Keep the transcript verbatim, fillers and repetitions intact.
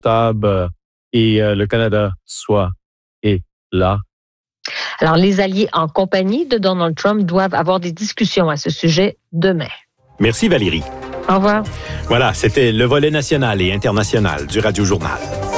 table et euh, le Canada soit et là. Alors, les alliés en compagnie de Donald Trump doivent avoir des discussions à ce sujet demain. Merci Valérie. Au revoir. Voilà, c'était le volet national et international du Radio Journal.